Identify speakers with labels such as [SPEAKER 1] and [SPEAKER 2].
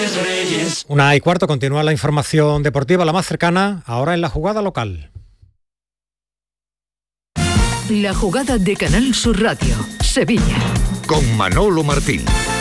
[SPEAKER 1] 1:15, continúa la información deportiva, la más cercana, ahora en la jugada local.
[SPEAKER 2] La jugada de Canal Sur Radio, Sevilla.
[SPEAKER 3] Con Manolo Martín.